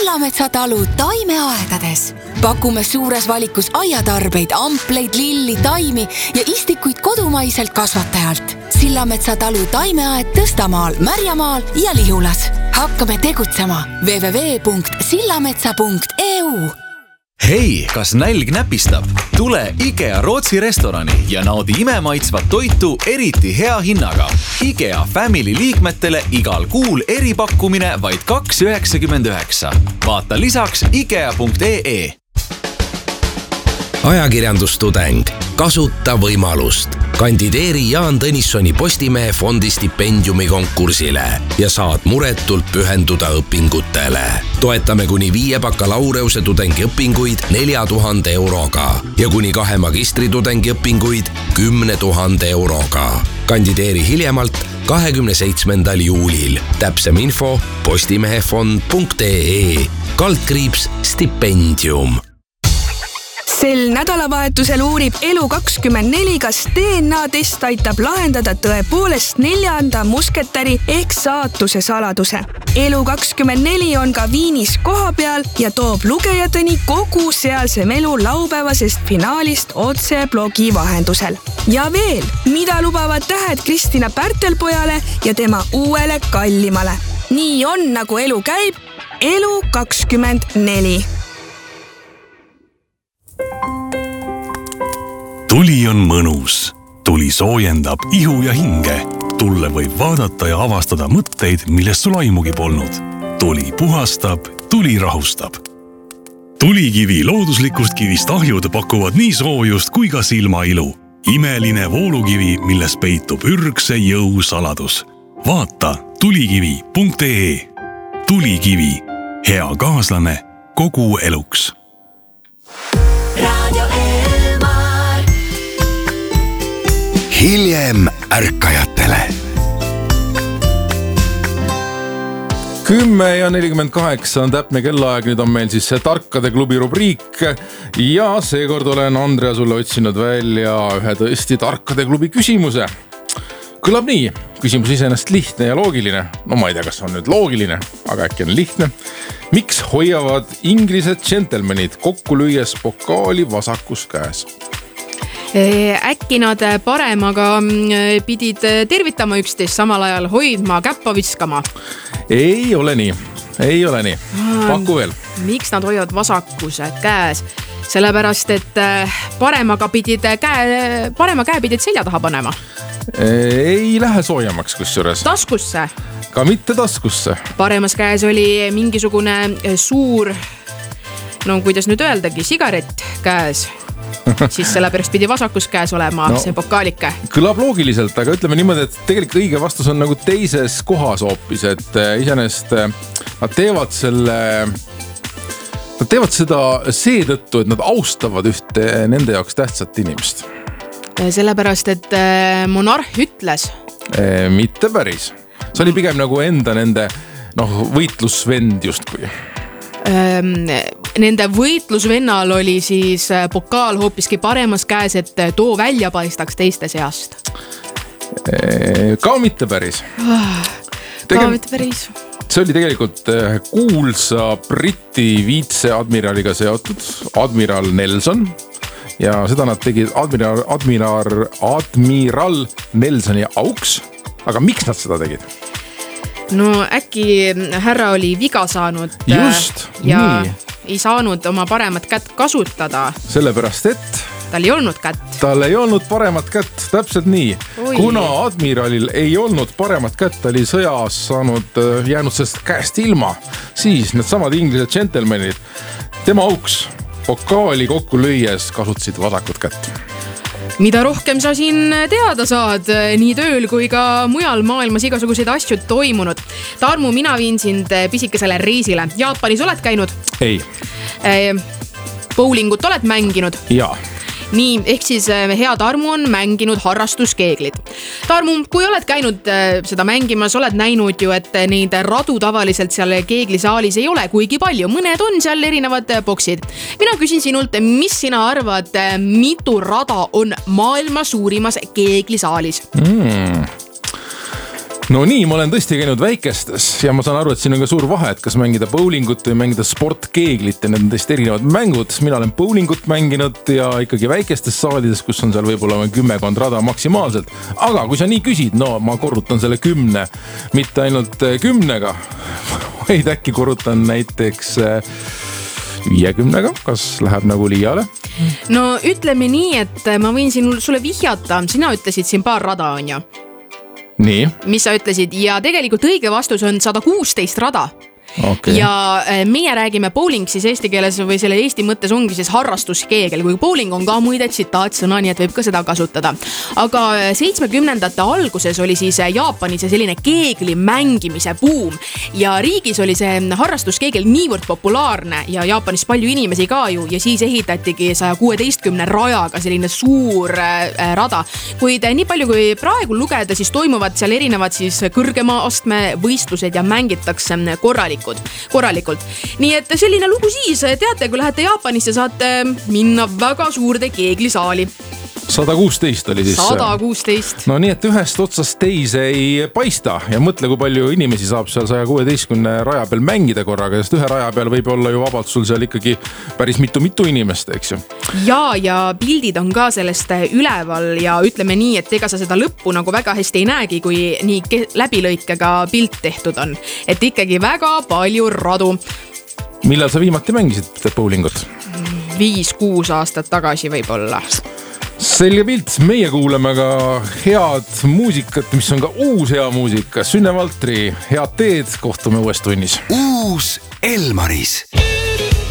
Sillametsa talu taimeaedades. Pakume suures valikus aiatarbeid, ampleid, lilli, taimi ja istikuid kodumaiselt kasvatajalt. Sillametsa talu taimeaed Tõstamaal, Märjamaal ja Lihulas. Hakkame tegutsema www.sillametsa.eu. Hei, kas nälg näpistab? Tule IKEA Rootsi restorani ja naudi imemaitsvat toitu eriti hea hinnaga. IKEA Family liikmetele igal kuul eripakkumine vaid 2,99. Vaata lisaks ikea.ee. Ajakirjandustudeng. Kasuta võimalust. Kandideeri Jaan Tõnissoni Postimehe fondi stipendiumi konkursile ja saad muretult pühenduda õpingutele. Toetame kuni 5 bakalaureuse tudengiõpinguid 4,000 euroga ja kuni 2 magistritudengõpinguid 10,000 euroga. Kandideeri hiljemalt 27. juulil. Täpsem info postimehefond.ee/stipendium. Sel nädalavahetusel uurib Elu24, kas DNA-test aitab lahendada tõepoolest 4. musketäri ehk saatuse saladuse. Elu24 on ka Viinis koha peal ja toob lugejateni kogu sealse melu laupäevasest finaalist otse blogi vahendusel. Ja veel, mida lubavad tähed Kristina Pärtelpojale ja tema uuele kallimale. Nii on, nagu elu käib. Elu24. Tuli on mõnus. Tuli soojendab ihu ja hinge. Tulle võib vaadata ja avastada mõtteid, millest sul aimugi polnud. Tuli puhastab, tuli rahustab. Tulikivi looduslikust kivist ahjud pakuvad nii soojust kui ka silmailu. Imeline voolukivi, milles peitub ürgse jõu saladus. Vaata tulikivi.ee. Tulikivi. Hea kaaslane kogu eluks. Hiljem ärkajatele. 10:48 on täpne kellaaeg, nüüd on meil siis see Tarkade klubi rubriik ja seekord olen Andrea sulle otsinud välja ühe tõesti Tarkade klubi küsimuse. Kõlab nii, küsimus iseenesest lihtne ja loogiline. No ma ei tea, kas on nüüd loogiline, aga äkki on lihtne. Miks hoiavad Inglise džentelmenid kokku lüües pokaali vasakus käes? Äkki nad paremaga pidid tervitama üksteist, samal ajal hoidma, käppa viskama? Ei ole nii. Paku veel. Miks nad hoiavad vasakuse käes? Sellepärast, et parema käe pidid selja taha panema. Ei lähe soojamaks kusjuures. Taskusse? Ka mitte taskusse. Paremas käes oli mingisugune suur, no kuidas nüüd öeldagi, sigaret käes. Siis sellepärast pidi vasakus käes olema see pokaalike. Kõlab loogiliselt, aga ütleme niimoodi, et tegelikult õige vastus on nagu teises kohas hoopis, et iseenesest nad teevad seda seetõttu, et nad austavad ühte nende jaoks tähtsat inimest. Sellepärast, et monarh ütles? Mitte päris. See oli pigem nagu nende võitlusvend justkui. Nende võitlusvennal oli siis pokaal hoopiski paremas käes, et too välja paistaks teiste seast. Ka mitte päris. See oli tegelikult kuulsa Briti viitseadmiraliga seotud, admiral Nelson. Ja seda nad tegid admiral Nelsoni auks. Aga miks nad seda tegid? No äkki härra oli viga saanud. Just, ja nii. Ei saanud oma paremat kätt kasutada. Sellepärast, et tal ei olnud kätt. Tal ei olnud paremat kätt, täpselt nii. Kuna admiralil ei olnud paremat kätt, oli sõjas jäänud sellest käest ilma, siis need samad Inglise džentelmenid tema auks pokaali kokku lüües kasutasid vasakut kätt. Mida rohkem sa siin teada saad, nii tööl kui ka mujal maailmas igasuguseid asju toimunud. Tarmu, mina viin sind pisikesele reisile. Jaapanis oled käinud? Ei. Bowlingut oled mänginud? Jaa. Nii, ehk siis hea Tarmu on mänginud harrastuskeeglid. Tarmu, kui oled käinud seda mängimas, oled näinud ju, et neid radu tavaliselt seal keeglisaalis ei ole kuigi palju. Mõned on seal erinevad boksid. Mina küsin sinult, mis sina arvad, mitu rada on maailma suurimas keeglisaalis? no nii, ma olen tõesti käinud väikestes ja ma saan aru, et siin on ka suur vahe, et kas mängida bowlingut või mängida sportkeeglit ja need on tõesti erinevad mängud. Mina olen bowlingut mänginud ja ikkagi väikestes saalides, kus on seal võib-olla 10 rada maksimaalselt. Aga kui sa nii küsid, no ma korrutan selle 10, mitte ainult 10-ga, vaid äkki korrutan näiteks 50-ga, kas läheb nagu liiale? No ütleme nii, et ma võin sulle vihjata, sina ütlesid siin paar rada on ju. Nii. Mis sa ütlesid ja tegelikult õige vastus on 116 rada. Okay. Ja meie räägime bowling siis eesti keeles või selle eesti mõttes ongi siis harrastuskeegel, kui bowling on ka muide tsitaatsõna, nii et võib ka seda kasutada. Aga 70ndate alguses oli siis Jaapanis selline keegli mängimise buum ja riigis oli see harrastuskeegel niivõrd populaarne ja Jaapanis palju inimesi ka ju ja siis ehitatigi 116 rajaga selline suur rada. Kuid nii palju kui praegu lugeda, siis toimuvad seal erinevad siis kõrgema astme võistlused ja mängitakse korralikult. Nii et selline lugu siis, teate, kui lähete Jaapanisse, saate minna väga suurde keeglisaali. 116 oli siis. 116. No nii, et ühest otsast teise ei paista ja mõtle, kui palju inimesi saab seal 116 raja peal mängida korraga, sest ühe raja peal võib olla ju vabalt sul seal ikkagi päris mitu inimest, eks ju. Ja pildid on ka sellest üleval ja ütleme nii, et ega sa seda lõppu nagu väga hästi ei näegi, kui nii läbilõikega pilt tehtud on. Et ikkagi väga palju radu. Millal sa viimati mängisid bowlingut? 5-6 aastat tagasi võib-olla. Selge pilt, meie kuuleme ka head muusikat, mis on ka uus hea muusika. Sünne Valtri, head teed, kohtume uues tunnis. Uus Elmaris.